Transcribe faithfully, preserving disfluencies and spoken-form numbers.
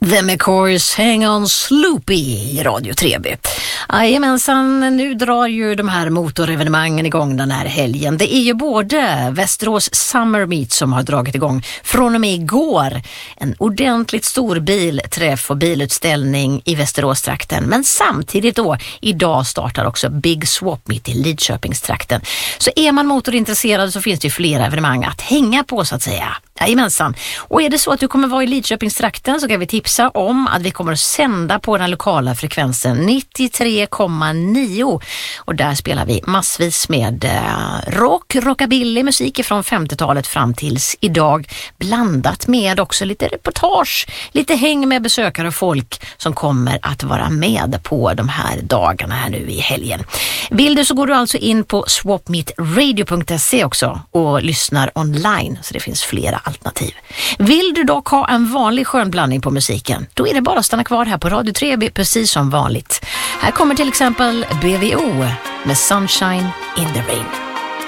The McCoys Hang On Sloopy i Radio tre B. Jajamensan, nu drar ju de här motorevenemangen igång den här helgen. Det är ju både Västerås Summer Meet som har dragit igång från och med igår. En ordentligt stor bilträff och bilutställning i Västerås-trakten. Men samtidigt då, idag startar också Big Swap Meet i Lidköpingstrakten. Så är man motorintresserad så finns det ju flera evenemang att hänga på så att säga. Jajamensan. Och är det så att du kommer vara i Lidköpingstrakten så kan vi tipsa om att vi kommer att sända på den lokala frekvensen nittiotre komma nio. Och där spelar vi massvis med eh, rock, rockabilly, musik från femtiotalet fram tills idag. Blandat med också lite reportage, lite häng med besökare och folk som kommer att vara med på de här dagarna här nu i helgen. Vill du så går du alltså in på swap meet radio punkt se också och lyssnar online så det finns flera alternativ. Vill du dock ha en vanlig skönblandning på musiken, då är det bara att stanna kvar här på Radio tre B precis som vanligt. Här kommer till exempel B V O med Sunshine in the Rain.